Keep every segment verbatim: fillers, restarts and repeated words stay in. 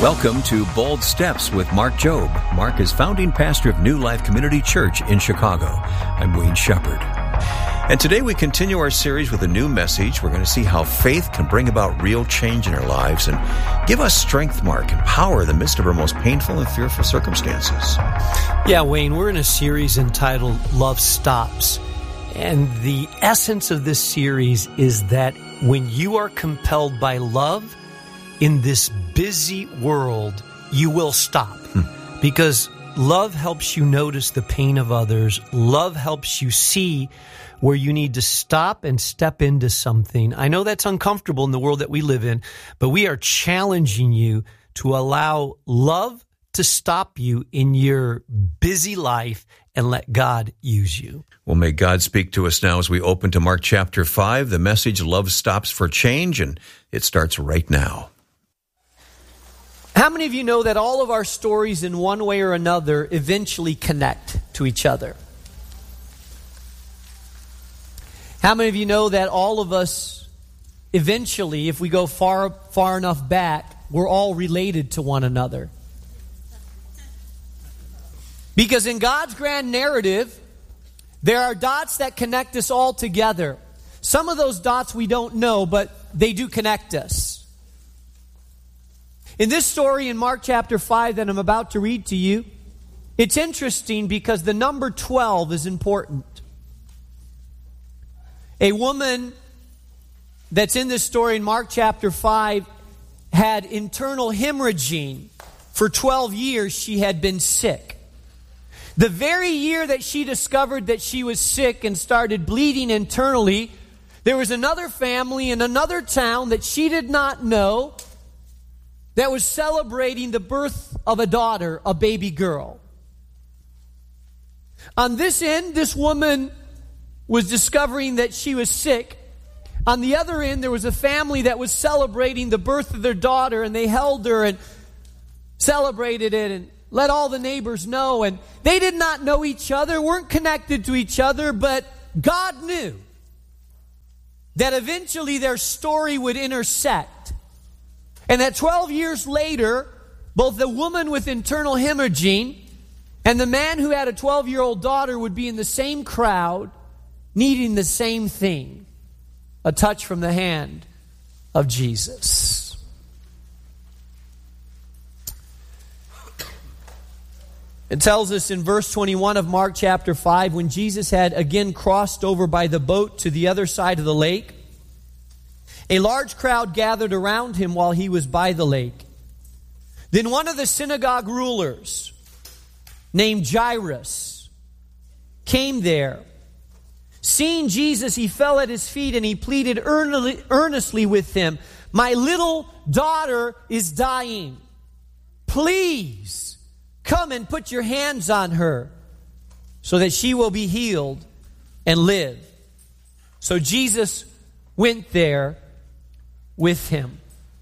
Welcome to Bold Steps with Mark Jobe. Mark is founding pastor of New Life Community Church in Chicago. I'm Wayne Shepherd. And today we continue our series with a new message. We're going to see how faith can bring about real change in our lives and give us strength, Mark, and power in the midst of our most painful and fearful circumstances. Yeah, Wayne, we're in a series entitled Love Stops. And the essence of this series is that when you are compelled by love in this busy world, you will stop. Hmm. Because love helps you notice the pain of others. Love helps you see where you need to stop and step into something. I know that's uncomfortable in the world that we live in, but we are challenging you to allow love to stop you in your busy life and let God use you. Well, may God speak to us now as we open to Mark chapter five. The message, Love Stops for Change, and it starts right now. How many of you know that all of our stories in one way or another eventually connect to each other? How many of you know that all of us eventually, if we go far far enough back, we're all related to one another? Because in God's grand narrative, there are dots that connect us all together. Some of those dots we don't know, but they do connect us. In this story in Mark chapter five that I'm about to read to you, it's interesting because the number twelve is important. A woman that's in this story in Mark chapter five had internal hemorrhaging. For twelve years she had been sick. The very year that she discovered that she was sick and started bleeding internally, there was another family in another town that she did not know that was celebrating the birth of a daughter, a baby girl. On this end, this woman was discovering that she was sick. On the other end, there was a family that was celebrating the birth of their daughter, and they held her and celebrated it and let all the neighbors know. And they did not know each other, weren't connected to each other, but God knew that eventually their story would intersect. And that twelve years later, both the woman with internal hemorrhaging and the man who had a twelve-year-old daughter would be in the same crowd, needing the same thing, a touch from the hand of Jesus. It tells us in verse twenty-one of Mark chapter five, when Jesus had again crossed over by the boat to the other side of the lake, a large crowd gathered around him while he was by the lake. Then one of the synagogue rulers, named Jairus, came there. Seeing Jesus, he fell at his feet and he pleaded earnestly with him, "My little daughter is dying. Please come and put your hands on her so that she will be healed and live." So Jesus went there with him.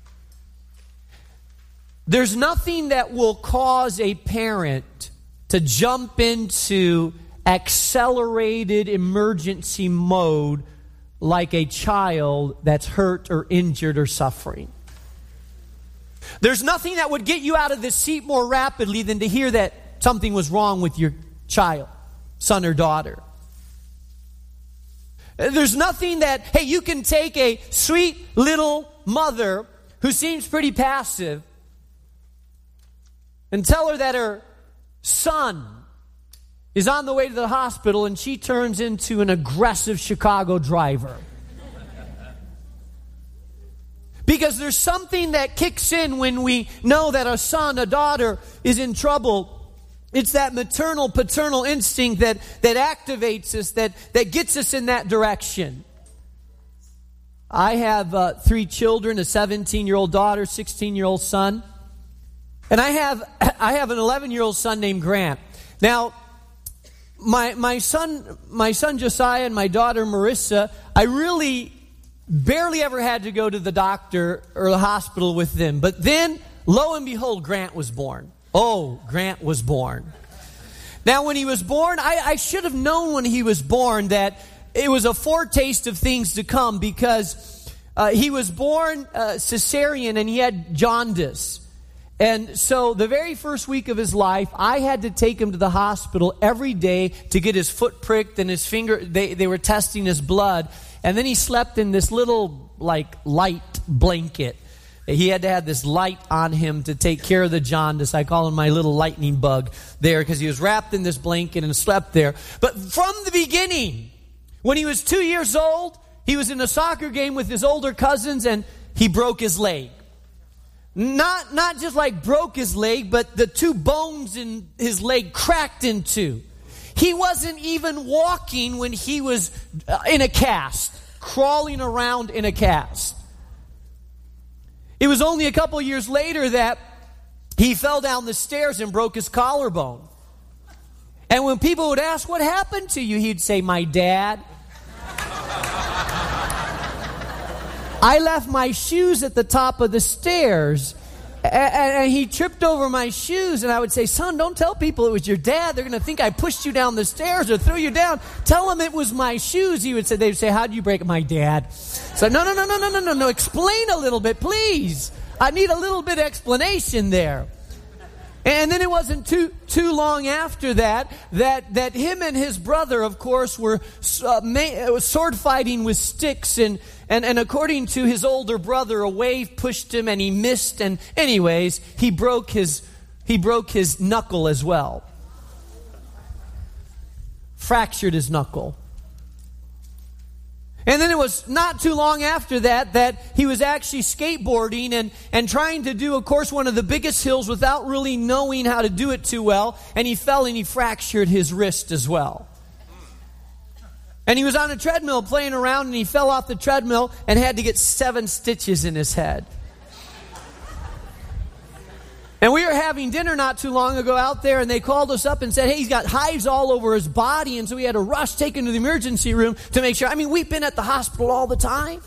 There's nothing that will cause a parent to jump into accelerated emergency mode like a child that's hurt or injured or suffering. There's nothing that would get you out of this seat more rapidly than to hear that something was wrong with your child, son or daughter. There's nothing that, hey, you can take a sweet little mother who seems pretty passive and tell her that her son is on the way to the hospital, and she turns into an aggressive Chicago driver. Because there's something that kicks in when we know that a son, a daughter is in trouble. It's that maternal, paternal instinct that, that activates us, that, that gets us in that direction. I have uh, three children, a seventeen-year-old daughter, sixteen-year-old son. And I have I have an eleven-year-old son named Grant. Now, my my son, my son Josiah and my daughter Marissa, I really barely ever had to go to the doctor or the hospital with them. But then, lo and behold, Grant was born. Oh, Grant was born. Now, when he was born, I, I should have known when he was born that it was a foretaste of things to come, because uh, he was born uh, cesarean and he had jaundice. And so the very first week of his life, I had to take him to the hospital every day to get his foot pricked and his finger, they, they were testing his blood. And then he slept in this little, like, light blanket. He had to have this light on him to take care of the jaundice. I call him my little lightning bug there because he was wrapped in this blanket and slept there. But from the beginning, when he was two years old, he was in a soccer game with his older cousins and he broke his leg. Not, not just like broke his leg, but the two bones in his leg cracked in two. He wasn't even walking when he was in a cast, crawling around in a cast. It was only a couple years later that he fell down the stairs and broke his collarbone. And when people would ask, what happened to you? He'd say, my dad. I left my shoes at the top of the stairs. And he tripped over my shoes, and I would say, son, don't tell people it was your dad. They're going to think I pushed you down the stairs or threw you down. Tell them it was my shoes. He would say, they'd say, how'd you break it? My dad. So no, no, no, no, no, no, no, no. Explain a little bit, please. I need a little bit of explanation there. And then it wasn't too too long after that that that him and his brother, of course, were uh, ma- sword fighting with sticks, and, and and according to his older brother, a wave pushed him and he missed, and anyways, he broke his he broke his knuckle as well, fractured his knuckle. And then it was not too long after that that he was actually skateboarding and, and trying to do, of course, one of the biggest hills without really knowing how to do it too well. And he fell and he fractured his wrist as well. And he was on a treadmill playing around and he fell off the treadmill and had to get seven stitches in his head. And we were having dinner not too long ago out there, and they called us up and said, hey, he's got hives all over his body, and so we had to rush, take him to the emergency room to make sure. I mean, we've been at the hospital all the time.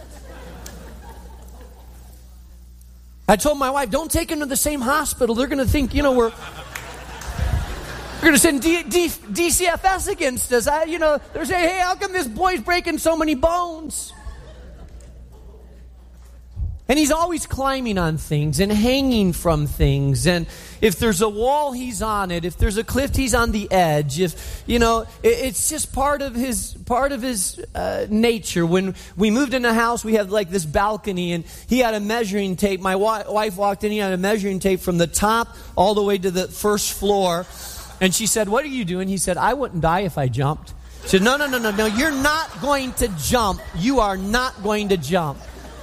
I told my wife, don't take him to the same hospital. They're going to think, you know, we're... We're going to send D- D- D C F S against us. I, you know, they're saying, hey, how come this boy's breaking so many bones? And he's always climbing on things and hanging from things. And if there's a wall, he's on it. If there's a cliff, he's on the edge. If, you know, it, it's just part of his part of his uh, nature. When we moved in the house, we had like this balcony, and he had a measuring tape. My wa- wife walked in, he had a measuring tape from the top all the way to the first floor. And she said, what are you doing? He said, I wouldn't die if I jumped. She said, no, no, no, no, no, you're not going to jump. You are not going to jump.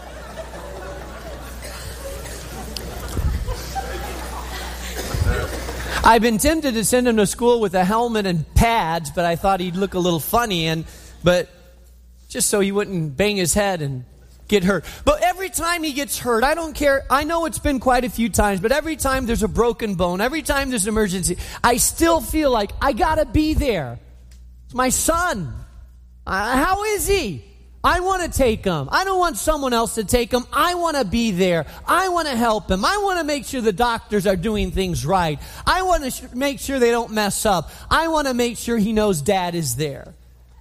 I've been tempted to send him to school with a helmet and pads, but I thought he'd look a little funny, and but just so he wouldn't bang his head and get hurt. But every time he gets hurt, I don't care. I know it's been quite a few times, but every time there's a broken bone, every time there's an emergency, I still feel like I gotta be there. It's my son. Uh, how is he? I want to take him. I don't want someone else to take him. I want to be there. I want to help him. I want to make sure the doctors are doing things right. I want to sh- make sure they don't mess up. I want to make sure he knows Dad is there.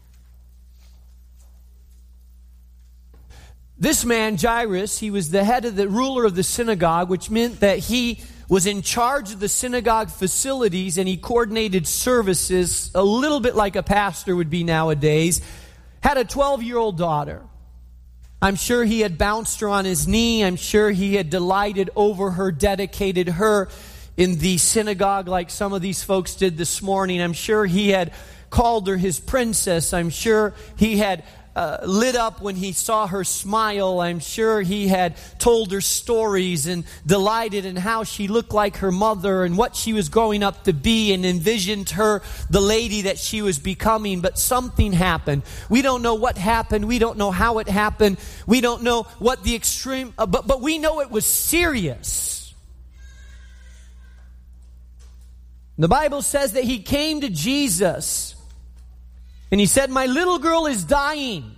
This man, Jairus, he was the head of the ruler of the synagogue, which meant that he was in charge of the synagogue facilities, and he coordinated services a little bit like a pastor would be nowadays. Had a twelve-year-old daughter. I'm sure he had bounced her on his knee. I'm sure he had delighted over her, dedicated her in the synagogue like some of these folks did this morning. I'm sure he had called her his princess. I'm sure he had uh, lit up when he saw her smile. I'm sure he had told her stories and delighted in how she looked like her mother and what she was growing up to be, and envisioned her the lady that she was becoming. But something happened. We don't know what happened. We don't know how it happened. We don't know what the extreme, uh, but, but we know it was serious. The Bible says that he came to Jesus and he said, my little girl is dying.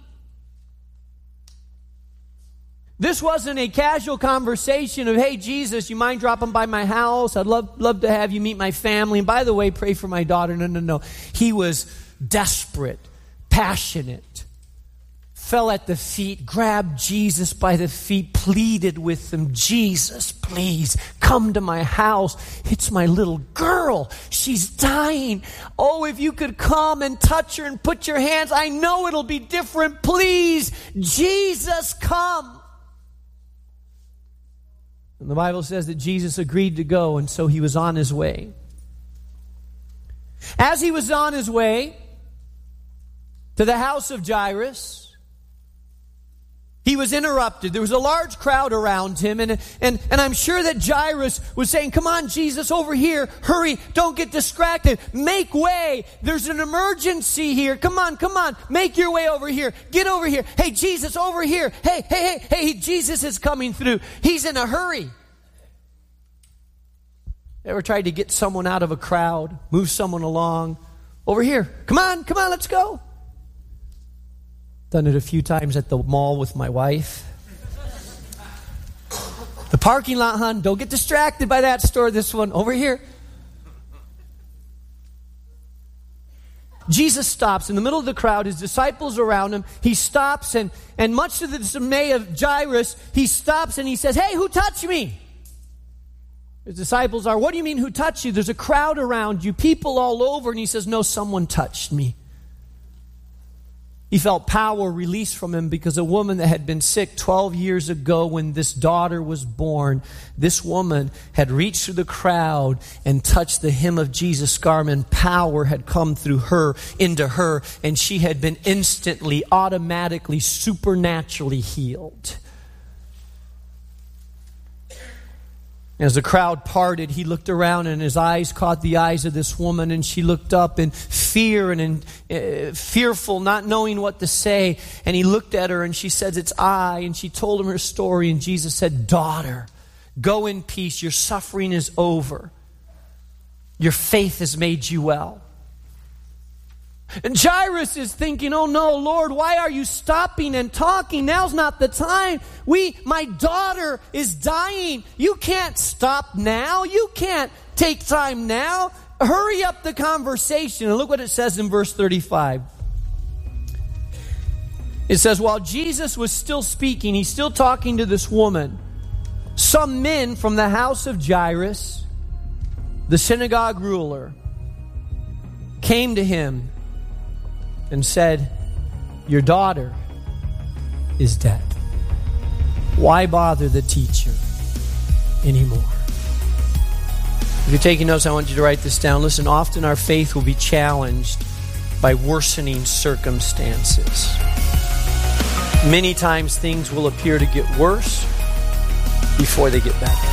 This wasn't a casual conversation of, hey, Jesus, you mind dropping by my house? I'd love, love to have you meet my family. And by the way, pray for my daughter. No, no, no. He was desperate, passionate, fell at the feet, grabbed Jesus by the feet, pleaded with him, Jesus, please come to my house. It's my little girl. She's dying. Oh, if you could come and touch her and put your hands, I know it'll be different. Please, Jesus, come. And the Bible says that Jesus agreed to go, and so he was on his way. As he was on his way to the house of Jairus, he was interrupted. There was a large crowd around him, and, and, and I'm sure that Jairus was saying, come on, Jesus, over here. Hurry, don't get distracted. Make way. There's an emergency here. Come on, come on. Make your way over here. Get over here. Hey, Jesus, over here. Hey, hey, hey, hey, Jesus is coming through. He's in a hurry. Ever tried to get someone out of a crowd, move someone along? Over here. Come on, come on, let's go. Done it a few times at the mall with my wife. The parking lot, hon. Don't get distracted by that store. This one. Over here. Jesus stops in the middle of the crowd. His disciples around him. He stops, and, and much to the dismay of Jairus, he stops and he says, hey, who touched me? His disciples are, what do you mean who touched you? There's a crowd around you, people all over. And he says, no, someone touched me. He felt power released from him because a woman that had been sick twelve years ago when this daughter was born, this woman had reached through the crowd and touched the hem of Jesus' garment. Power had come through her, into her, and she had been instantly, automatically, supernaturally healed. As the crowd parted, he looked around and his eyes caught the eyes of this woman, and she looked up in fear and in, uh, fearful, not knowing what to say. And he looked at her and she said, it's I. And she told him her story, and Jesus said, daughter, go in peace. Your suffering is over. Your faith has made you well. And Jairus is thinking, oh no, Lord, why are you stopping and talking? Now's not the time. We, my daughter is dying. You can't stop now. You can't take time now. Hurry up the conversation. And look what it says in verse thirty-five. It says, while Jesus was still speaking, he's still talking to this woman, some men from the house of Jairus, the synagogue ruler, came to him and said, your daughter is dead. Why bother the teacher anymore? If you're taking notes, I want you to write this down. Listen, often our faith will be challenged by worsening circumstances. Many times things will appear to get worse before they get better.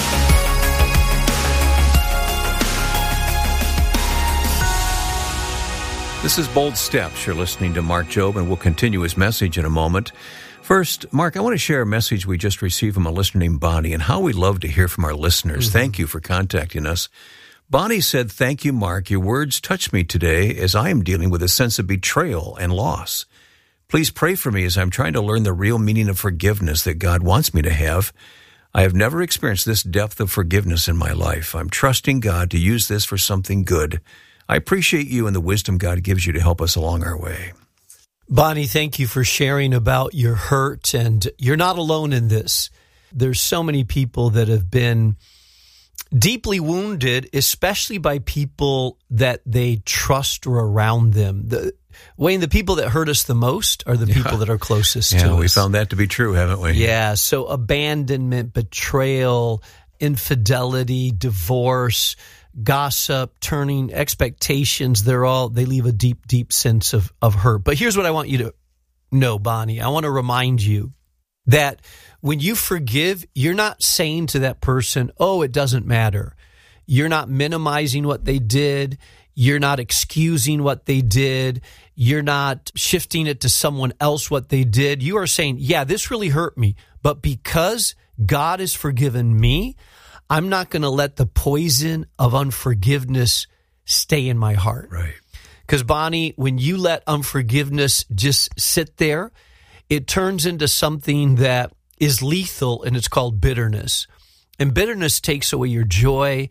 This is Bold Steps. You're listening to Mark Jobe, and we'll continue his message in a moment. First, Mark, I want to share a message we just received from a listener named Bonnie, and how we love to hear from our listeners. Mm-hmm. Thank you for contacting us. Bonnie said, thank you, Mark. Your words touched me today as I am dealing with a sense of betrayal and loss. Please pray for me as I'm trying to learn the real meaning of forgiveness that God wants me to have. I have never experienced this depth of forgiveness in my life. I'm trusting God to use this for something good. I appreciate you and the wisdom God gives you to help us along our way. Bonnie, thank you for sharing about your hurt, and you're not alone in this. There's so many people that have been deeply wounded, especially by people that they trust or around them. The, Wayne, the people that hurt us the most are the yeah. people that are closest yeah, to us. Yeah, we found that to be true, haven't we? Yeah, so abandonment, betrayal, infidelity, divorce, gossip, turning expectations, they're all, they leave a deep, deep sense of, of hurt. But here's what I want you to know, Bonnie. I want to remind you that when you forgive, you're not saying to that person, oh, it doesn't matter. You're not minimizing what they did. You're not excusing what they did. You're not shifting it to someone else what they did. You are saying, yeah, this really hurt me, but because God has forgiven me, I'm not going to let the poison of unforgiveness stay in my heart. Right. Because, Bonnie, when you let unforgiveness just sit there, it turns into something that is lethal, and it's called bitterness. And bitterness takes away your joy.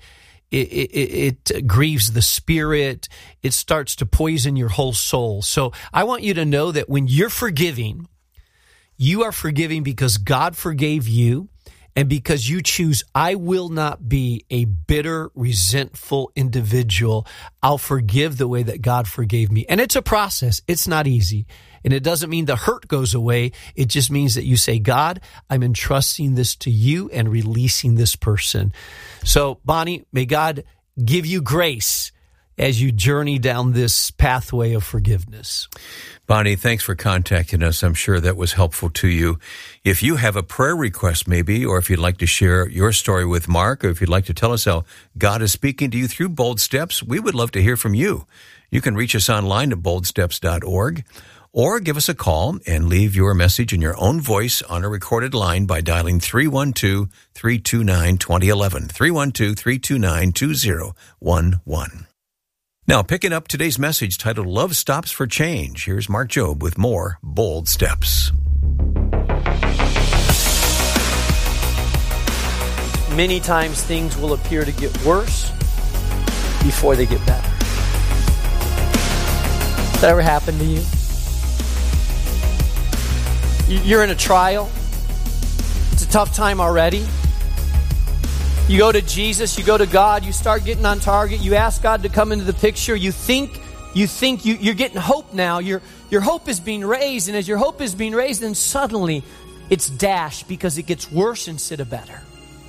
it, it, it grieves the spirit. It starts to poison your whole soul. So I want you to know that when you're forgiving, you are forgiving because God forgave you and because you choose, I will not be a bitter, resentful individual. I'll forgive the way that God forgave me. And it's a process. It's not easy. And it doesn't mean the hurt goes away. It just means that you say, God, I'm entrusting this to you and releasing this person. So, Bonnie, may God give you grace as you journey down this pathway of forgiveness. Bonnie, thanks for contacting us. I'm sure that was helpful to you. If you have a prayer request maybe, or if you'd like to share your story with Mark, or if you'd like to tell us how God is speaking to you through Bold Steps, we would love to hear from you. You can reach us online at bold steps dot org, or give us a call and leave your message in your own voice on a recorded line by dialing three one two, three two nine, two zero one one, three one two, three two nine, two zero one one. Now, picking up today's message titled Love Stops for Change, here's Mark Jobe with more Bold Steps. Many times things will appear to get worse before they get better. Has that ever happened to you? You're in a trial. It's a tough time already. You go to Jesus, you go to God, you start getting on target, you ask God to come into the picture, you think, you think you, you're getting hope now, your, your hope is being raised, and as your hope is being raised, then suddenly it's dashed because it gets worse instead of better.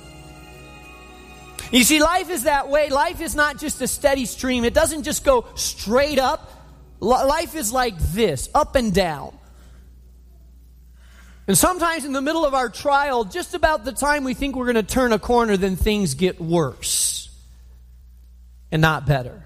You see, life is that way. Life is not just a steady stream. It doesn't just go straight up. Life is like this, up and down. And sometimes in the middle of our trial, just about the time we think we're going to turn a corner, then things get worse and not better.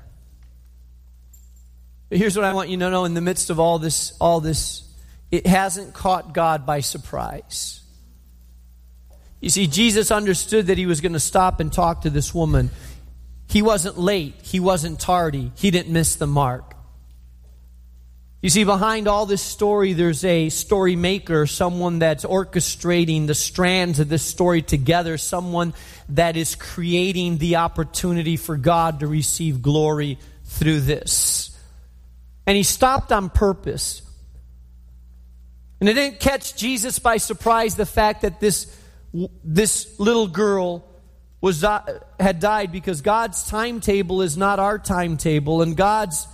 But here's what I want you to know in the midst of all this, all this, it hasn't caught God by surprise. You see, Jesus understood that he was going to stop and talk to this woman. He wasn't late. He wasn't tardy. He didn't miss the mark. You see, behind all this story, there's a story maker, someone that's orchestrating the strands of this story together, someone that is creating the opportunity for God to receive glory through this. And he stopped on purpose. And it didn't catch Jesus by surprise, the fact that this, this little girl was had died, because God's timetable is not our timetable, and God's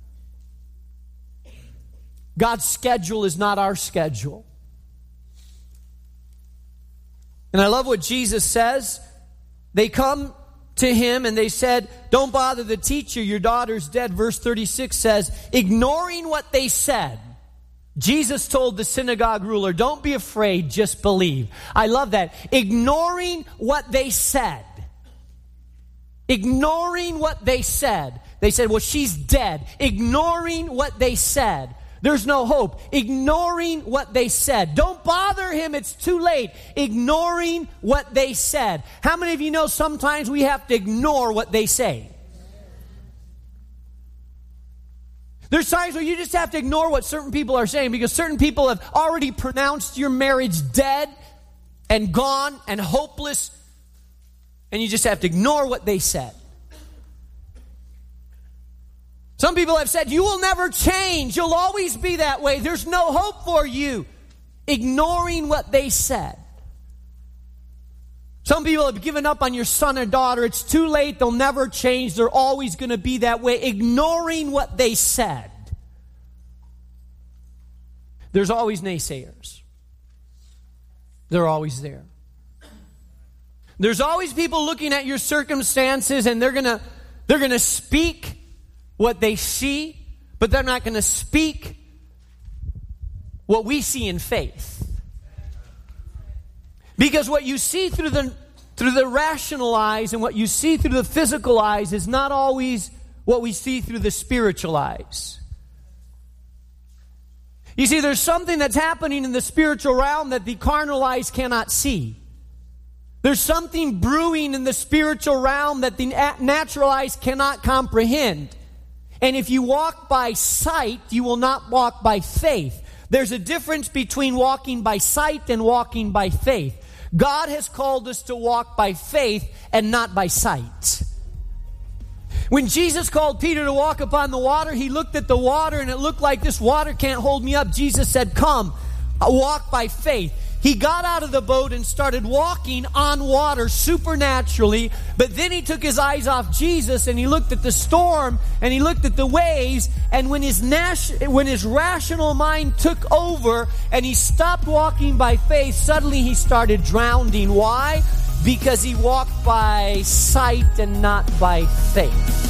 God's schedule is not our schedule. And I love what Jesus says. They come to him and they said, don't bother the teacher, your daughter's dead. Verse thirty-six says, ignoring what they said, Jesus told the synagogue ruler, don't be afraid, just believe. I love that. Ignoring what they said. Ignoring what they said. They said, well, she's dead. Ignoring what they said. There's no hope. Ignoring what they said. Don't bother him. It's too late. Ignoring what they said. How many of you know sometimes we have to ignore what they say? There's times where you just have to ignore what certain people are saying, because certain people have already pronounced your marriage dead and gone and hopeless, and you just have to ignore what they said. Some people have said, you will never change. You'll always be that way. There's no hope for you. Ignoring what they said. Some people have given up on your son or daughter. It's too late. They'll never change. They're always going to be that way. Ignoring what they said. There's always naysayers. They're always there. There's always people looking at your circumstances, and they're going to they're going to speak what they see, but they're not going to speak what we see in faith. Because what you see through the through the rational eyes and what you see through the physical eyes is not always what we see through the spiritual eyes. You see, there's something that's happening in the spiritual realm that the carnal eyes cannot see. There's something brewing in the spiritual realm that the natural eyes cannot comprehend. And if you walk by sight, you will not walk by faith. There's a difference between walking by sight and walking by faith. God has called us to walk by faith and not by sight. When Jesus called Peter to walk upon the water, he looked at the water and it looked like this water can't hold me up. Jesus said, come, walk by faith. He got out of the boat and started walking on water supernaturally, but then he took his eyes off Jesus and he looked at the storm and he looked at the waves, and when his nas- when his rational mind took over and he stopped walking by faith, suddenly he started drowning. Why? Because he walked by sight and not by faith.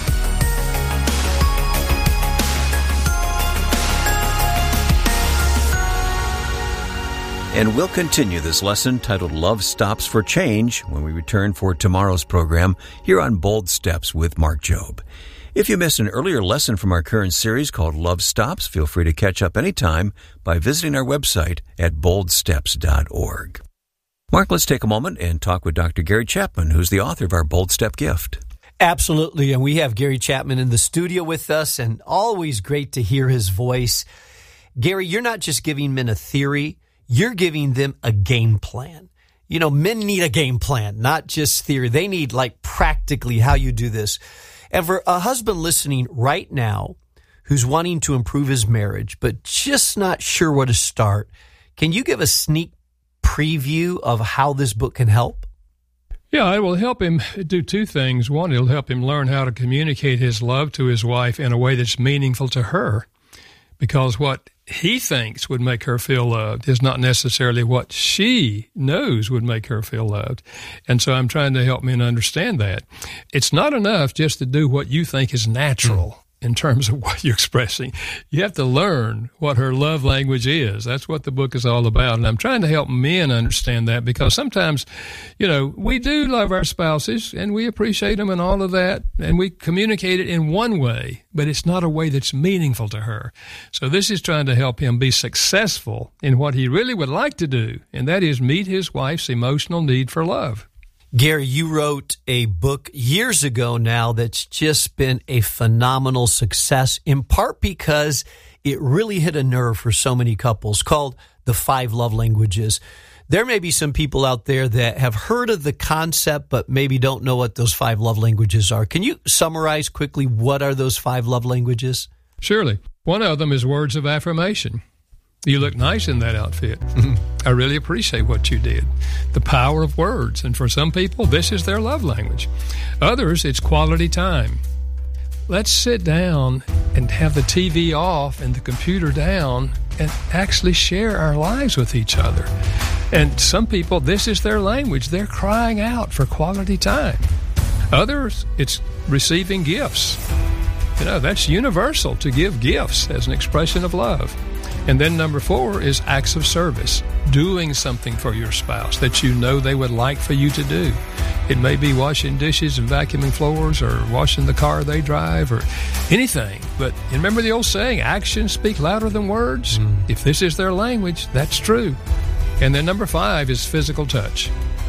And we'll continue this lesson titled Love Stops for Change when we return for tomorrow's program here on Bold Steps with Mark Jobe. If you missed an earlier lesson from our current series called Love Stops, feel free to catch up anytime by visiting our website at bold steps dot org. Mark, let's take a moment and talk with Doctor Gary Chapman, who's the author of our Bold Step gift. Absolutely, and we have Gary Chapman in the studio with us, and always great to hear his voice. Gary, you're not just giving men a theory, you're giving them a game plan. You know, men need a game plan, not just theory. They need, like, practically how you do this. And for a husband listening right now who's wanting to improve his marriage, but just not sure where to start, can you give a sneak preview of how this book can help? Yeah, it will help him do two things. One, it'll help him learn how to communicate his love to his wife in a way that's meaningful to her, because what he thinks would make her feel loved is not necessarily what she knows would make her feel loved. And so I'm trying to help men understand that. It's not enough just to do what you think is natural in terms of what you're expressing. You have to learn what her love language is. That's what the book is all about. And I'm trying to help men understand that, because sometimes, you know, we do love our spouses and we appreciate them and all of that, and we communicate it in one way, but it's not a way that's meaningful to her. So this is trying to help him be successful in what he really would like to do, and that is meet his wife's emotional need for love. Gary, you wrote a book years ago now that's just been a phenomenal success, in part because it really hit a nerve for so many couples, called The Five Love Languages. There may be some people out there that have heard of the concept, but maybe don't know what those five love languages are. Can you summarize quickly what are those five love languages? Surely. One of them is words of affirmation. You look nice in that outfit. I really appreciate what you did. The power of words. And for some people, this is their love language. Others, it's quality time. Let's sit down and have the T V off and the computer down and actually share our lives with each other. And some people, this is their language. They're crying out for quality time. Others, it's receiving gifts. You know, that's universal, to give gifts as an expression of love. And then number four is acts of service, doing something for your spouse that you know they would like for you to do. It may be washing dishes and vacuuming floors, or washing the car they drive, or anything. But you remember the old saying, actions speak louder than words? Mm. If this is their language, that's true. And then number five is physical touch,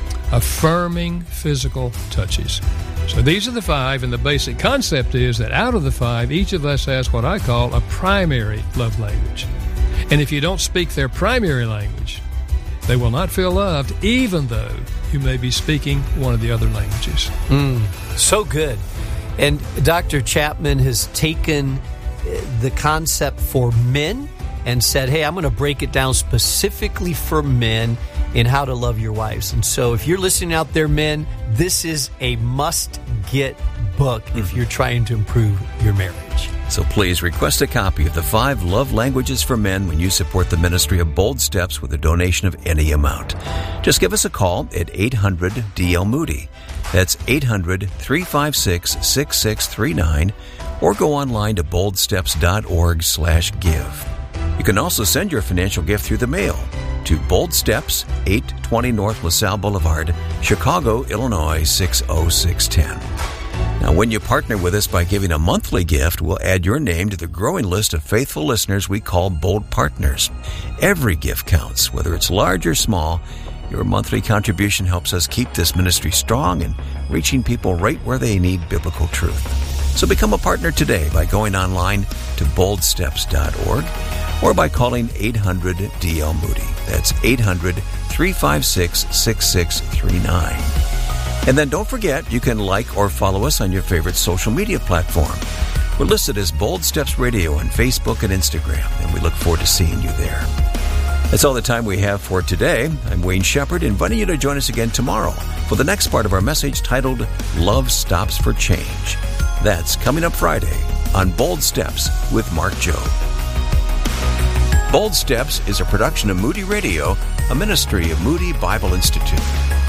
affirming physical touches. So these are the five, and the basic concept is that out of the five, each of us has what I call a primary love language. And if you don't speak their primary language, they will not feel loved, even though you may be speaking one of the other languages. Mm, so good. And Doctor Chapman has taken the concept for men and said, hey, I'm going to break it down specifically for men in how to love your wives. And so if you're listening out there, men, this is a must-get book if you're trying to improve your marriage. So please request a copy of the Five Love Languages for Men when you support the ministry of Bold Steps with a donation of any amount. Just give us a call at eight hundred D L Moody. That's eight hundred, three five six, six six three nine, or go online to boldsteps.org slash give. You can also send your financial gift through the mail to Bold Steps, eight twenty North LaSalle Boulevard, Chicago, Illinois, six oh six one oh. Now, when you partner with us by giving a monthly gift, we'll add your name to the growing list of faithful listeners we call Bold Partners. Every gift counts, whether it's large or small. Your monthly contribution helps us keep this ministry strong and reaching people right where they need biblical truth. So become a partner today by going online to bold steps dot org or by calling eight hundred D L Moody. That's eight hundred, three five six, six six three nine. And then don't forget, you can like or follow us on your favorite social media platform. We're listed as Bold Steps Radio on Facebook and Instagram, and we look forward to seeing you there. That's all the time we have for today. I'm Wayne Shepherd, inviting you to join us again tomorrow for the next part of our message titled, Love Stops for Change. That's coming up Friday on Bold Steps with Mark Jobe. Bold Steps is a production of Moody Radio, a ministry of Moody Bible Institute.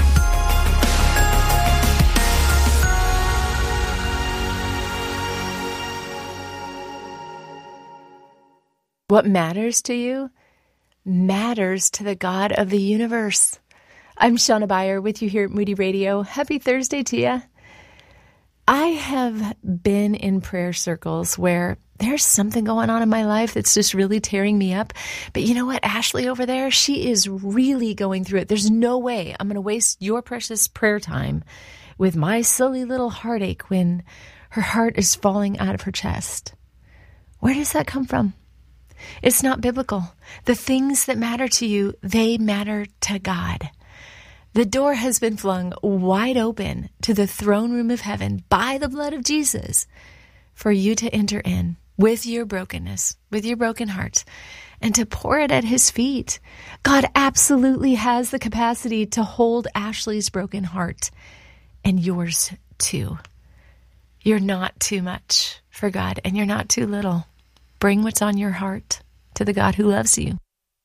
What matters to you matters to the God of the universe. I'm Shauna Beyer with you here at Moody Radio. Happy Thursday to you. I have been in prayer circles where there's something going on in my life that's just really tearing me up. But you know what? Ashley over there, she is really going through it. There's no way I'm going to waste your precious prayer time with my silly little heartache when her heart is falling out of her chest. Where does that come from? It's not biblical. The things that matter to you, they matter to God. The door has been flung wide open to the throne room of heaven by the blood of Jesus for you to enter in with your brokenness, with your broken heart, and to pour it at his feet. God absolutely has the capacity to hold Ashley's broken heart and yours too. You're not too much for God, and you're not too little. Bring what's on your heart to the God who loves you.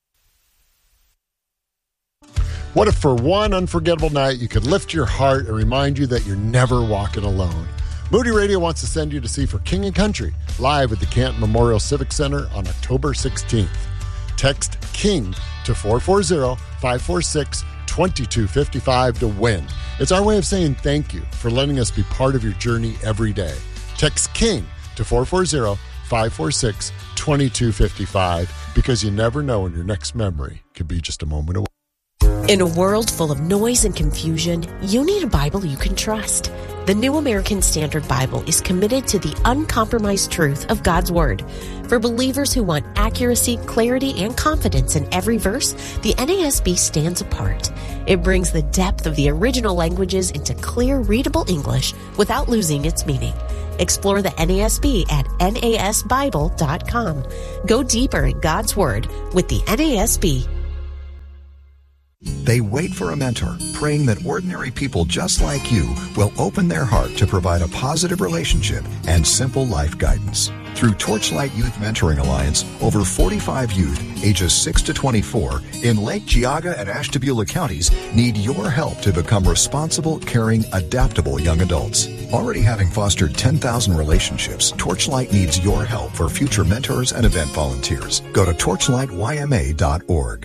What if for one unforgettable night you could lift your heart and remind you that you're never walking alone? Moody Radio wants to send you to see For King and Country live at the Canton Memorial Civic Center on October sixteenth. Text KING to four four zero, five four six, two two five five to win. It's our way of saying thank you for letting us be part of your journey every day. Text KING to four four zero, five four six, two two five five because you never know when your next memory could be just a moment away. In a world full of noise and confusion, you need a Bible you can trust. The New American Standard Bible is committed to the uncompromised truth of God's Word. For believers who want accuracy, clarity, and confidence in every verse, the N A S B stands apart. It brings the depth of the original languages into clear, readable English without losing its meaning. Explore the N A S B at N A S Bible dot com. Go deeper in God's Word with the N A S B. They wait for a mentor, praying that ordinary people just like you will open their heart to provide a positive relationship and simple life guidance. Through Torchlight Youth Mentoring Alliance, over forty-five youth, ages six to twenty-four, in Lake Geauga and Ashtabula counties need your help to become responsible, caring, adaptable young adults. Already having fostered ten thousand relationships, Torchlight needs your help for future mentors and event volunteers. Go to torchlight y m a dot org.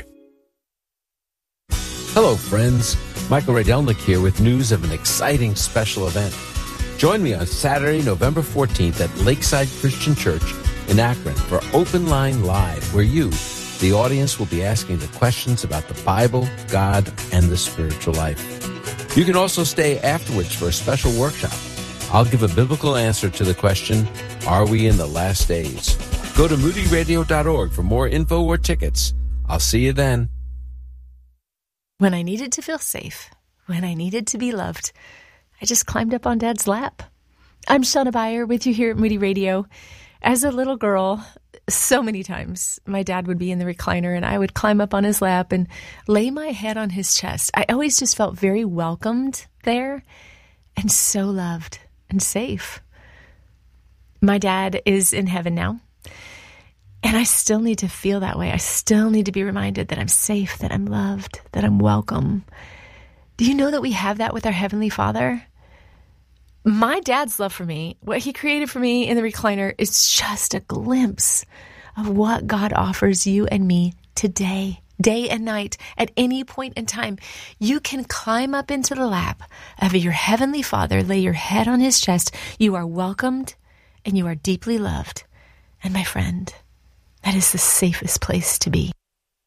Hello, friends. Michael Rydelnik here with news of an exciting special event. Join me on Saturday, November fourteenth at Lakeside Christian Church in Akron for Open Line Live, where you, the audience, will be asking the questions about the Bible, God, and the spiritual life. You can also stay afterwards for a special workshop. I'll give a biblical answer to the question, are we in the last days? Go to moody radio dot org for more info or tickets. I'll see you then. When I needed to feel safe, when I needed to be loved, I just climbed up on Dad's lap. I'm Shauna Beyer with you here at Moody Radio. As a little girl, so many times my dad would be in the recliner and I would climb up on his lap and lay my head on his chest. I always just felt very welcomed there and so loved and safe. My dad is in heaven now. And I still need to feel that way. I still need to be reminded that I'm safe, that I'm loved, that I'm welcome. Do you know that we have that with our Heavenly Father? My dad's love for me, what he created for me in the recliner, is just a glimpse of what God offers you and me today, day and night, at any point in time. You can climb up into the lap of your Heavenly Father, lay your head on his chest. You are welcomed and you are deeply loved. And my friend, that is the safest place to be.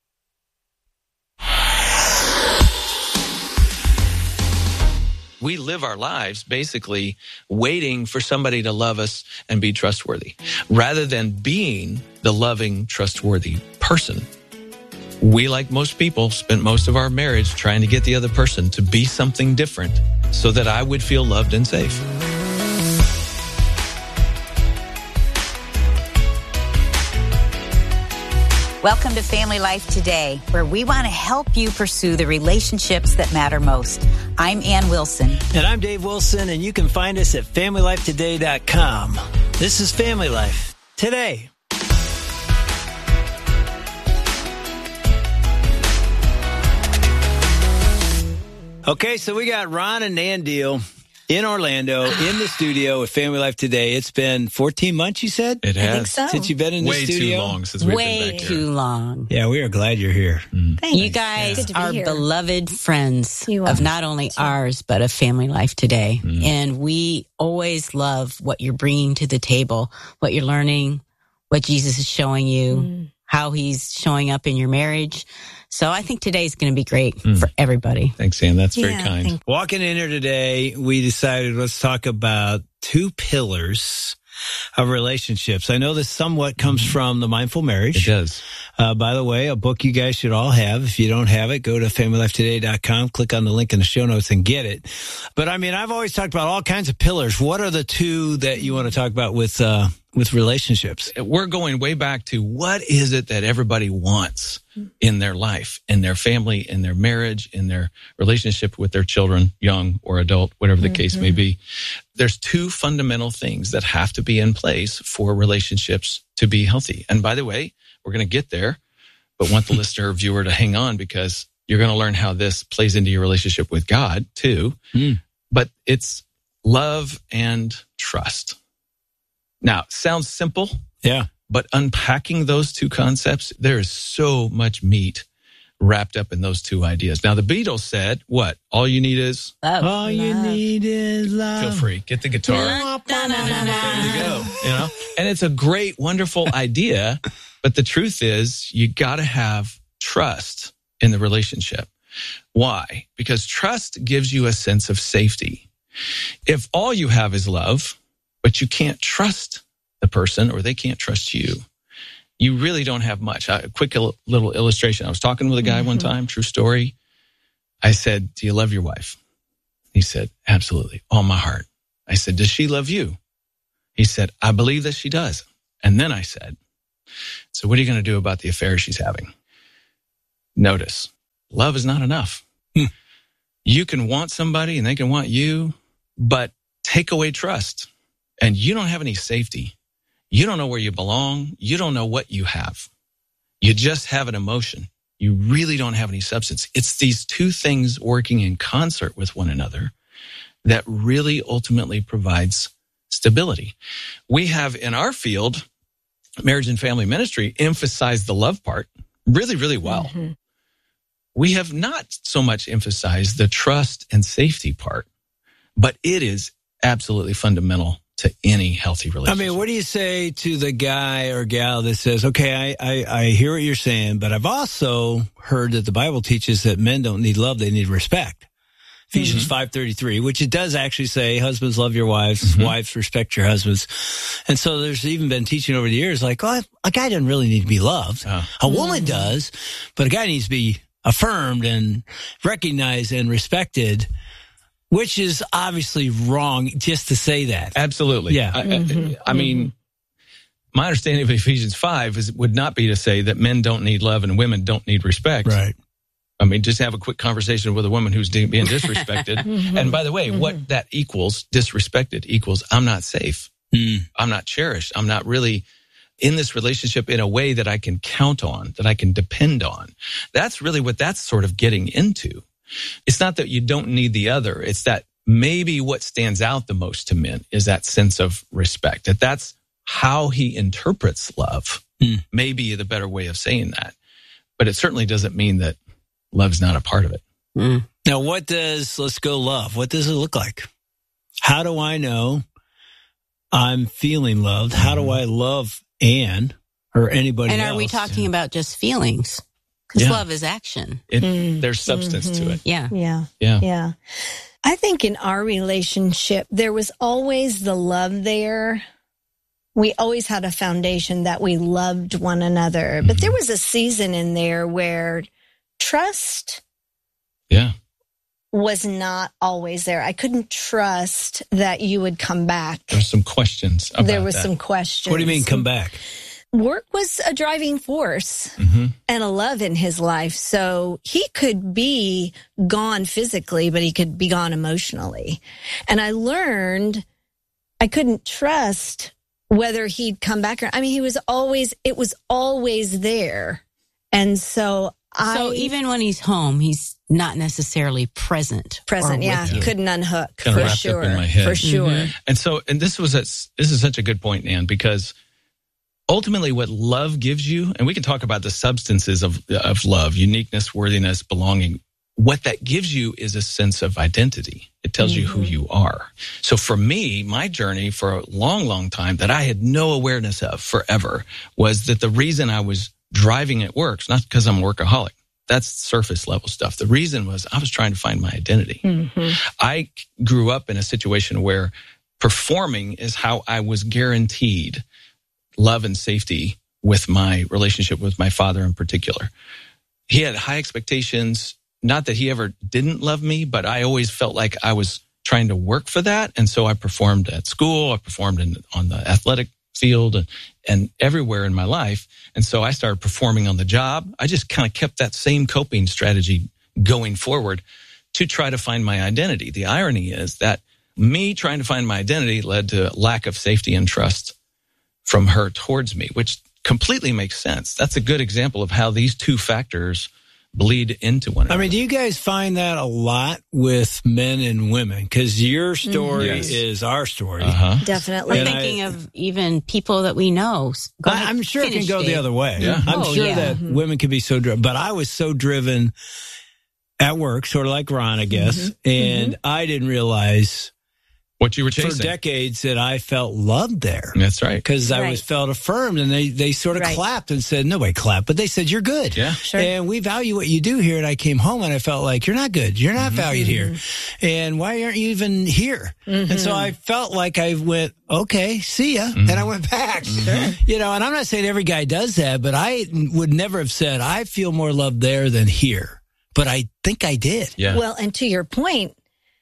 We live our lives basically waiting for somebody to love us and be trustworthy, rather than being the loving, trustworthy person. We, like most people, spent most of our marriage trying to get the other person to be something different so that I would feel loved and safe. Welcome to Family Life Today, where we want to help you pursue the relationships that matter most. I'm Ann Wilson. And I'm Dave Wilson, and you can find us at family life today dot com. This is Family Life Today. Okay, so we got Ron and Nan Deal in Orlando, in the studio with Family Life Today. It's been fourteen months, you said? It has. I think so. Since you've been in the Way studio? too long since we've Way been back here. too long. Yeah, we are glad you're here. Mm. You guys Good to be are here. beloved friends You of are. not only ours, but of Family Life Today. Mm. And we always love what you're bringing to the table, what you're learning, what Jesus is showing you, Mm. how he's showing up in your marriage. So I think today's going to be great Mm. for everybody. Thanks, Ann. That's very Yeah, kind. thank- Walking in here today, we decided let's talk about two pillars of relationships. I know this somewhat comes from The Mindful Marriage. It does. Uh, by the way, a book you guys should all have. If you don't have it, go to family life today dot com, click on the link in the show notes and get it. But I mean, I've always talked about all kinds of pillars. What are the two that you want to talk about with, uh, with relationships? We're going way back to what is it that everybody wants in their life, in their family, in their marriage, in their relationship with their children, young or adult, whatever the mm-hmm. case may be. There's two fundamental things that have to be in place for relationships to be healthy. And by the way, we're going to get there, but want the listener or viewer to hang on because you're going to learn how this plays into your relationship with God too. Mm. But it's love and trust. Now, sounds simple. Yeah. But unpacking those two concepts, there is so much meat wrapped up in those two ideas. Now, the Beatles said, what? All you need is? Love. All love. you need is love. Feel free. Get the guitar. Da, da, da, da, da. There you go. You know? And it's a great, wonderful idea. But the truth is, you got to have trust in the relationship. Why? Because trust gives you a sense of safety. If all you have is love, but you can't trust the person or they can't trust you, you really don't have much. A quick little illustration. I was talking with a guy mm-hmm. one time, true story. I said, do you love your wife? He said, absolutely, all my heart. I said, does she love you? He said, I believe that she does. And then I said, so what are you going to do about the affair she's having? Notice, love is not enough. Hmm. You can want somebody and they can want you, but take away trust and you don't have any safety. You don't know where you belong. You don't know what you have. You just have an emotion. You really don't have any substance. It's these two things working in concert with one another that really ultimately provides stability. We have in our field, marriage and family ministry, emphasized the love part really, really well. Mm-hmm. We have not so much emphasized the trust and safety part, but it is absolutely fundamental to any healthy relationship. I mean, what do you say to the guy or gal that says, okay, I, I, I hear what you're saying, but I've also heard that the Bible teaches that men don't need love, they need respect. Ephesians mm-hmm. five thirty-three, which it does actually say, husbands, love your wives, mm-hmm. wives, respect your husbands. And so there's even been teaching over the years like, well, a guy doesn't really need to be loved. Oh. A woman mm-hmm. does, but a guy needs to be affirmed and recognized and respected, which is obviously wrong just to say that. Absolutely. Yeah. I, mm-hmm. I, I mean, my understanding of Ephesians five is would not be to say that men don't need love and women don't need respect. Right. I mean, just have a quick conversation with a woman who's being disrespected. mm-hmm. And by the way, mm-hmm. what that equals, disrespected, equals I'm not safe. Mm. I'm not cherished. I'm not really in this relationship in a way that I can count on, that I can depend on. That's really what that's sort of getting into. It's not that you don't need the other. It's that maybe what stands out the most to men is that sense of respect, that that's how he interprets love. Mm. Maybe the better way of saying that. But it certainly doesn't mean that love's not a part of it. Mm. Now, what does, let's go love, what does it look like? How do I know I'm feeling loved? How do I love Ann or anybody and else? And are we talking yeah. about just feelings? Because yeah. love is action. It, mm. There's substance mm-hmm. to it. Yeah. Yeah. Yeah. Yeah. I think in our relationship, there was always the love there. We always had a foundation that we loved one another. Mm-hmm. But there was a season in there where trust yeah. was not always there. I couldn't trust that you would come back. There's some questions about There was that. some questions. What do you mean come back? Work was a driving force Mm-hmm. and a love in his life. So he could be gone physically, but he could be gone emotionally. And I learned I couldn't trust whether he'd come back or, I mean, he was always, it was always there. And so I. So even when he's home, he's not necessarily present. Present, or yeah. with you. Couldn't unhook. Kind of For wrapped sure. up in my head. For sure. Mm-hmm. And so, and this was, a, this is such a good point, Nan, because ultimately what love gives you, and we can talk about the substances of, of love, uniqueness, worthiness, belonging. What that gives you is a sense of identity. It tells mm-hmm. you who you are. So for me, my journey for a long, long time that I had no awareness of forever was that the reason I was driving at work is not because I'm a workaholic. That's surface level stuff. The reason was I was trying to find my identity. Mm-hmm. I grew up in a situation where performing is how I was guaranteed love and safety with my relationship with my father in particular. He had high expectations. Not that he ever didn't love me, but I always felt like I was trying to work for that. And so I performed at school. I performed in, on the athletic field and, and everywhere in my life. And so I started performing on the job. I just kind of kept that same coping strategy going forward to try to find my identity. The irony is that me trying to find my identity led to lack of safety and trust from her towards me, which completely makes sense. That's a good example of how these two factors bleed into one another. I mean, do you guys find that a lot with men and women? Because your story mm-hmm. yes. is our story. Uh-huh. Definitely. I'm thinking I, of even people that we know. Go ahead, I'm sure it can go Dave. the other way. Yeah. I'm oh, sure yeah. that mm-hmm. women can be so driven. But I was so driven at work, sort of like Ron, I guess. Mm-hmm. And mm-hmm. I didn't realize what you were chasing for decades that I felt loved there. That's right. Because I right. was felt affirmed, and they, they sort of right. clapped and said, nobody clapped, but they said, you're good. Yeah. Sure. And we value what you do here. And I came home and I felt like, you're not good. You're not mm-hmm. valued here. And why aren't you even here? Mm-hmm. And so I felt like I went, okay, see ya. Mm-hmm. And I went back. Mm-hmm. You know, and I'm not saying every guy does that, but I would never have said, I feel more love there than here. But I think I did. Yeah. Well, and to your point,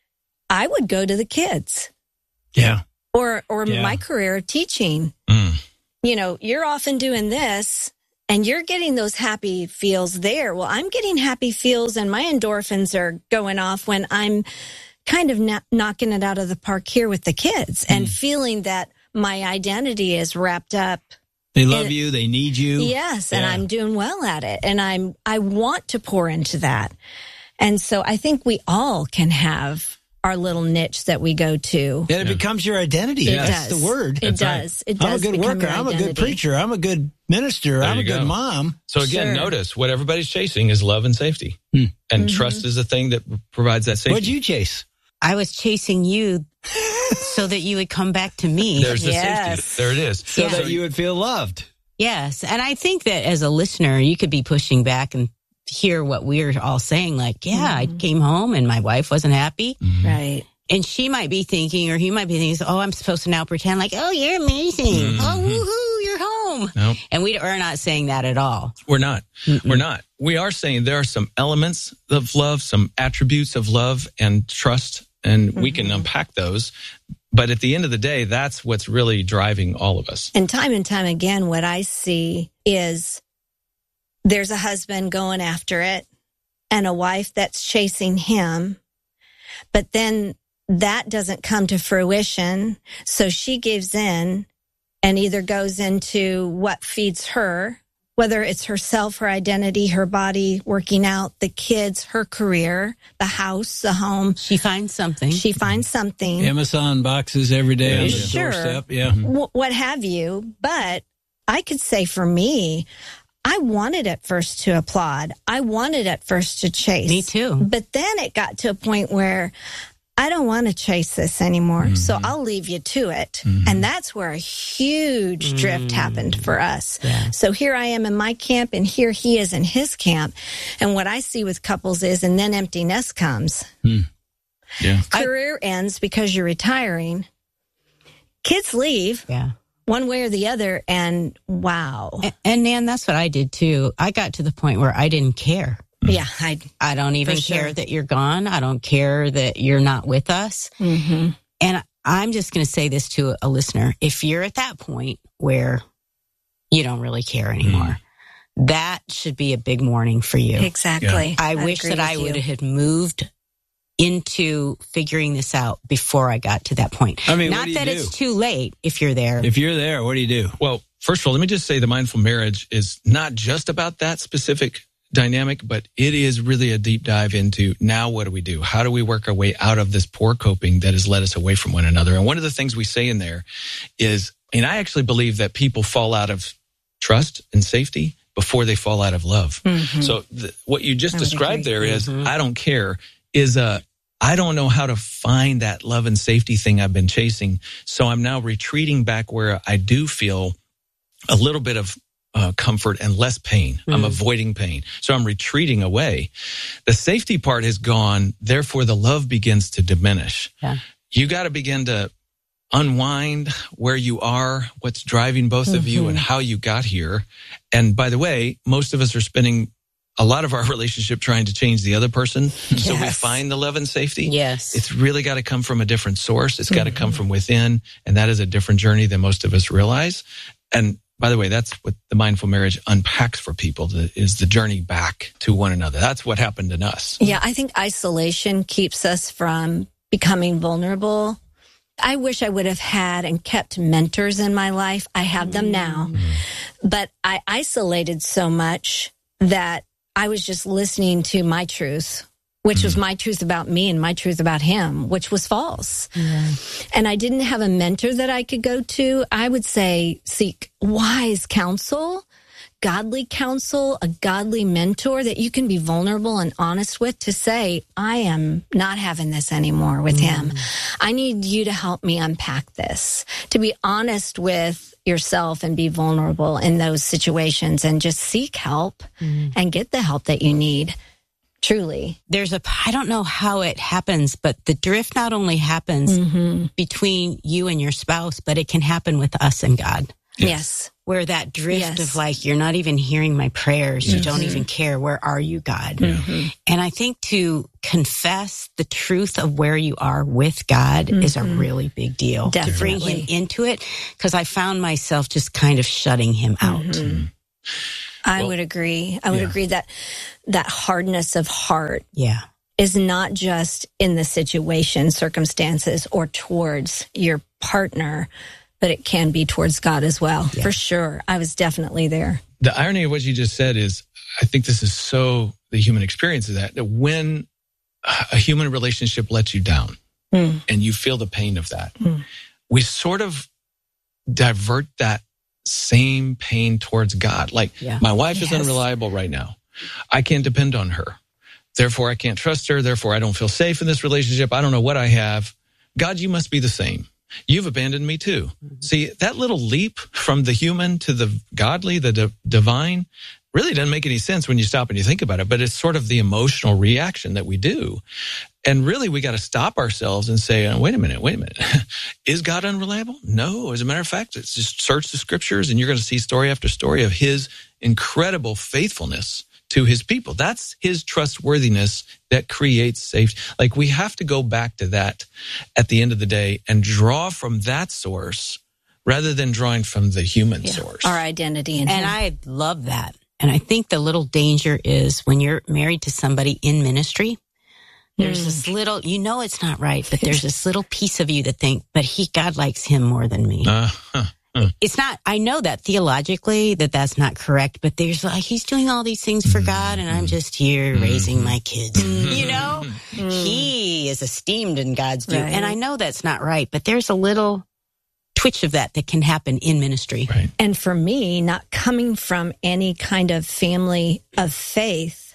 I would go to the kids. Yeah. Or or Yeah. my career of teaching. Mm. You know, you're often doing this and you're getting those happy feels there. Well, I'm getting happy feels and my endorphins are going off when I'm kind of na- knocking it out of the park here with the kids mm. and feeling that my identity is wrapped up. They love in, you. They need you. Yes. Yeah. And I'm doing well at it. And I'm, I want to pour into that. And so I think we all can have our little niche that we go to. And it yeah. becomes your identity. It That's does. the word. It That's does. Right. It does. I'm a good become worker. your I'm a identity. good preacher. I'm a good minister. There I'm a you good go. mom. So again, Sure. notice what everybody's chasing is love and safety. Hmm. And Mm-hmm. trust is the thing that provides that safety. What'd you chase? I was chasing you so that you would come back to me. There's the Yes. safety. There it is. So Yeah. that you would feel loved. Yes. And I think that as a listener, you could be pushing back and hear what we're all saying. Like, yeah, Mm-hmm. I came home and my wife wasn't happy. Mm-hmm. Right. And she might be thinking, or he might be thinking, oh, I'm supposed to now pretend like, oh, you're amazing. Mm-hmm. Oh, woohoo, you're home. Nope. And we are not saying that at all. We're not. Mm-mm. We're not. We are saying there are some elements of love, some attributes of love and trust, and mm-hmm. we can unpack those. But at the end of the day, that's what's really driving all of us. And time and time again, what I see is there's a husband going after it and a wife that's chasing him. But then that doesn't come to fruition. So she gives in and either goes into what feeds her, whether it's herself, her identity, her body, working out, the kids, her career, the house, the home. She finds something. She finds something. Amazon boxes every day on the Sure. doorstep. Yeah. W- what have you. But I could say for me, I wanted at first to applaud. I wanted at first to chase. Me too. But then it got to a point where I don't want to chase this anymore. Mm-hmm. So I'll leave you to it. Mm-hmm. And that's where a huge drift mm-hmm. happened for us. Yeah. So here I am in my camp and here he is in his camp. And what I see with couples is, and then empty nest comes. Mm. Yeah. Career I, ends because you're retiring. Kids leave. Yeah. One way or the other, and wow. And, and Nan, that's what I did too. I got to the point where I didn't care. Yeah, I, I don't even For care sure. that you're gone. I don't care that you're not with us. Mm-hmm. And I'm just going to say this to a listener. If you're at that point where you don't really care anymore, mm. that should be a big warning for you. Exactly. Yeah. I I'd wish agree that with I you. would have moved into figuring this out before I got to that point. I mean, not what do you that do? it's too late if you're there. If you're there, what do you do? Well, first of all, let me just say the mindful marriage is not just about that specific dynamic, but it is really a deep dive into now what do we do? How do we work our way out of this poor coping that has led us away from one another? And one of the things we say in there is, and I actually believe that people fall out of trust and safety before they fall out of love. Mm-hmm. So the, what you just I would described agree. there is, Mm-hmm. I don't care, is a, I don't know how to find that love and safety thing I've been chasing. So I'm now retreating back where I do feel a little bit of uh, comfort and less pain. Mm. I'm avoiding pain. So I'm retreating away. The safety part has gone. Therefore, the love begins to diminish. Yeah. You got to begin to unwind where you are, what's driving both mm-hmm. of you and how you got here. And by the way, most of us are spending a lot of our relationship trying to change the other person. Yes. So we find the love and safety. Yes. It's really got to come from a different source. It's got to mm-hmm. come from within. And that is a different journey than most of us realize. And by the way, that's what the mindful marriage unpacks for people, the, is the journey back to one another. That's what happened in us. Yeah, I think isolation keeps us from becoming vulnerable. I wish I would have had and kept mentors in my life. I have them now. Mm-hmm. But I isolated so much that I was just listening to my truth, which mm-hmm. was my truth about me and my truth about him, which was false. Yeah. And I didn't have a mentor that I could go to. I would say seek wise counsel, godly counsel, a godly mentor that you can be vulnerable and honest with to say, I am not having this anymore with mm-hmm. him. I need you to help me unpack this, to be honest with yourself and be vulnerable in those situations and just seek help mm-hmm. and get the help that you need. Truly. There's a, I don't know how it happens, but the drift not only happens mm-hmm. between you and your spouse, but it can happen with us and God. Yes. yes. Where that drift yes. of like, you're not even hearing my prayers. Mm-hmm. You don't even care. Where are you, God? Mm-hmm. And I think to confess the truth of where you are with God mm-hmm. is a really big deal. Definitely. To bring him into it, because I found myself just kind of shutting him out. Mm-hmm. I well, would agree. I would yeah. agree that that hardness of heart yeah. is not just in the situation, circumstances, or towards your partner, but it can be towards God as well. Yeah. For sure. I was definitely there. The irony of what you just said is, I think this is so the human experience of that, that when a human relationship lets you down mm. and you feel the pain of that, mm. we sort of divert that same pain towards God. Like, yeah. my wife yes. is unreliable right now. I can't depend on her. Therefore, I can't trust her. Therefore, I don't feel safe in this relationship. I don't know what I have. God, you must be the same. You've abandoned me too. Mm-hmm. See, that little leap from the human to the godly, the di- divine, really doesn't make any sense when you stop and you think about it, but it's sort of the emotional reaction that we do. And really, we got to stop ourselves and say, oh, wait a minute, wait a minute. Is God unreliable? No. As a matter of fact, it's just search the scriptures and you're going to see story after story of his incredible faithfulness to his people. That's his trustworthiness that creates safety. Like, we have to go back to that at the end of the day and draw from that source rather than drawing from the human yeah. source. Our identity in and him. I love that. And I think the little danger is when you're married to somebody in ministry, there's mm. this little, you know it's not right, but there's this little piece of you that think, but he, God likes him more than me. Uh, huh. It's not, I know that theologically that that's not correct, but there's like, he's doing all these things for God and I'm just here mm-hmm. raising my kids. Mm-hmm. You know, mm-hmm. he is esteemed in God's view. Right. And I know that's not right, but there's a little twitch of that that can happen in ministry. Right. And for me, not coming from any kind of family of faith,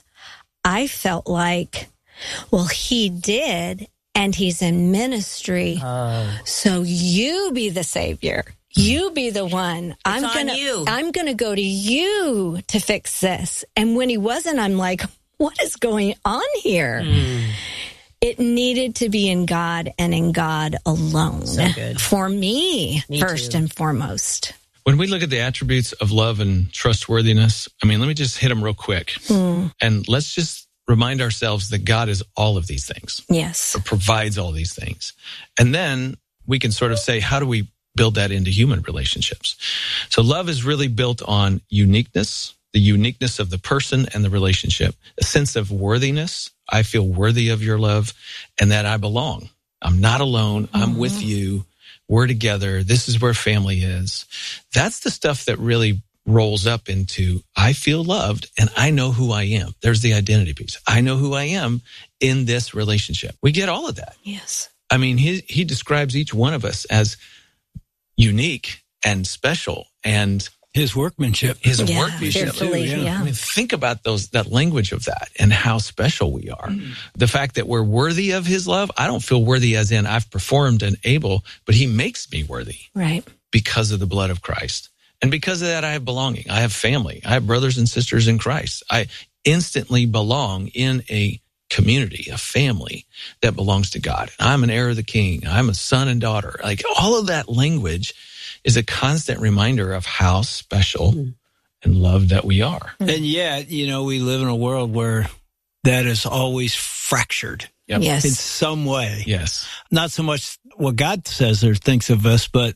I felt like, well, he did, and he's in ministry. Oh. So you be the savior. You be the one. It's I'm on gonna you. I'm gonna go to you to fix this. And when he wasn't, I'm like, what is going on here? Mm. It needed to be in God and in God alone. So good. For me, me first too. and foremost. When we look at the attributes of love and trustworthiness, I mean, let me just hit them real quick. Mm. And let's just remind ourselves that God is all of these things. Yes. Or provides all these things. And then we can sort of say, how do we build that into human relationships? So love is really built on uniqueness, the uniqueness of the person and the relationship, a sense of worthiness. I feel worthy of your love and that I belong. I'm not alone. Mm-hmm. I'm with you. We're together. This is where family is. That's the stuff that really rolls up into, I feel loved and I know who I am. There's the identity piece. I know who I am in this relationship. We get all of that. Yes. I mean, he, he describes each one of us as unique and special and his workmanship, his yeah, workmanship. Too, yeah. yeah. I mean, think about those, that language of that and how special we are. Mm. The fact that we're worthy of his love. I don't feel worthy as in I've performed and able, but he makes me worthy. Right. Because of the blood of Christ. And because of that, I have belonging. I have family. I have brothers and sisters in Christ. I instantly belong in a community, a family that belongs to God. I'm an heir of the King. I'm a son and daughter. Like all of that language is a constant reminder of how special mm. and loved that we are. And yet, you know, we live in a world where that is always fractured. Yep. Yes. In some way. Yes. Not so much what God says or thinks of us, but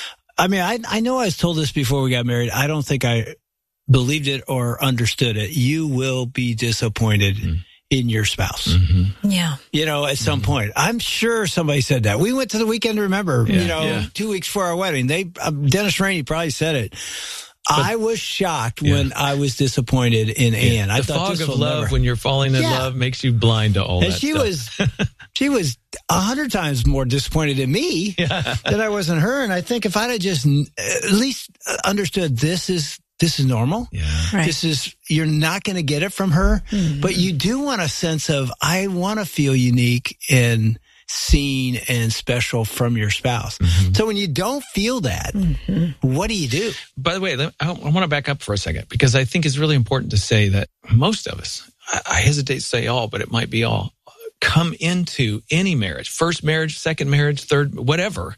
I mean, I, I know I was told this before we got married. I don't think I believed it or understood it. You will be disappointed mm. in your spouse. Mm-hmm. Yeah. You know, at some mm-hmm. point. I'm sure somebody said that. We went to the Weekend to Remember, yeah, you know, yeah. two weeks before our wedding. They, um, Dennis Rainey probably said it. But, I was shocked yeah. when I was disappointed in yeah. Ann. I the thought fog this of love never... when you're falling in yeah. love makes you blind to all and that she stuff. was, she was a hundred times more disappointed in me yeah. than I was in her. And I think if I'd have just at least understood this is this is normal. Yeah. Right. This is, you're not going to get it from her, mm-hmm. but you do want a sense of, I want to feel unique and seen and special from your spouse. Mm-hmm. So when you don't feel that, mm-hmm. what do you do? By the way, I want to back up for a second because I think it's really important to say that most of us, I hesitate to say all, but it might be all, come into any marriage, first marriage, second marriage, third, whatever.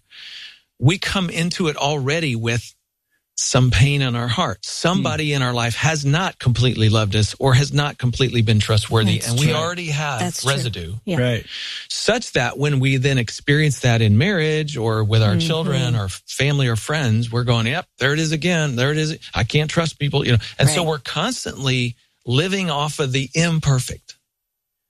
We come into it already with some pain in our heart. Somebody mm. in our life has not completely loved us or has not completely been trustworthy. That's and we true. already have That's residue. Yeah. Right. Such that when we then experience that in marriage or with our mm-hmm. children or family or friends, we're going, yep, there it is again. There it is. I can't trust people, you know. And right. so we're constantly living off of the imperfect.